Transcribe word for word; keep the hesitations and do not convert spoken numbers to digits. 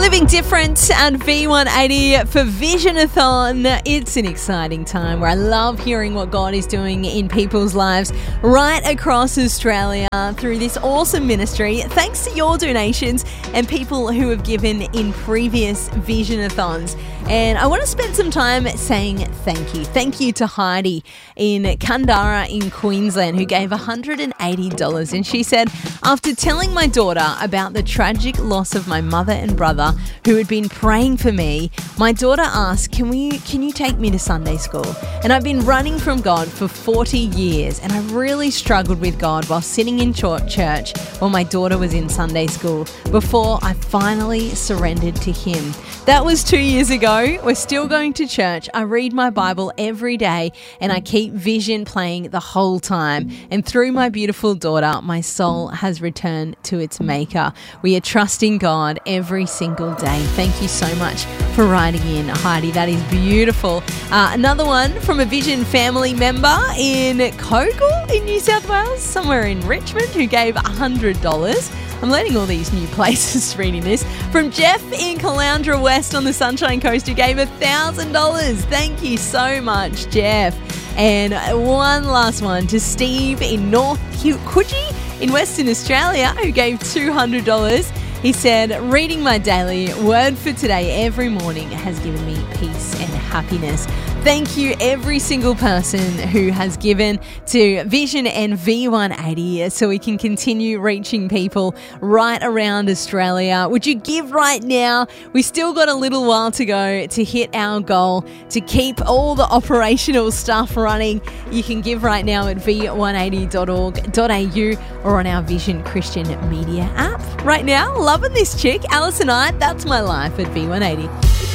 Living Different and V one eighty for Visionathon. It's an exciting time where I love hearing what God is doing in people's lives right across Australia through this awesome ministry. Thanks to your donations and people who have given in previous Visionathons. And I want to spend some time saying thank you. Thank you to Heidi in Kundara in Queensland who gave one hundred eighty dollars. And she said, after telling my daughter about the tragic loss of my mother and brother who had been praying for me, my daughter asked, can we, can you take me to Sunday school? And I've been running from God for forty years, and I really struggled with God while sitting in church while my daughter was in Sunday school before I finally surrendered to Him. That was two years ago. We're still going to church. I read my Bible every day and I keep Vision playing the whole time. And through my beautiful daughter, my soul has returned to its maker. We are trusting God every single day. Thank you so much for writing in, Heidi. That is beautiful. Uh, another one from a Vision family member in Kogel in New South Wales, somewhere in Richmond, who gave one hundred dollars. I'm learning all these new places reading this. From Jeff in Caloundra West on the Sunshine Coast, who gave one thousand dollars. Thank you so much, Jeff. And one last one to Steve in North Coogee in Western Australia, who gave two hundred dollars. He said, reading my daily word for today every morning has given me peace and happiness. Thank you, every single person who has given to Vision and V one eighty so we can continue reaching people right around Australia. Would you give right now? We still got a little while to go to hit our goal to keep all the operational stuff running. You can give right now at v one eighty dot org dot a u or on our Vision Christian Media app. Right now, loving this chick, Alison I, That's My Life at V one eighty.